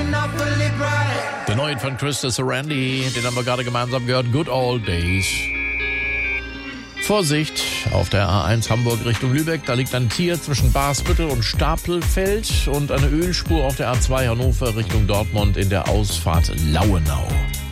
Der neue von Christus Randy, den haben wir gerade gemeinsam gehört, Good Old Days. Vorsicht, auf der A1 Hamburg Richtung Lübeck, da liegt ein Tier zwischen Basbüttel und Stapelfeld und eine Ölspur auf der A2 Hannover Richtung Dortmund in der Ausfahrt Lauenau.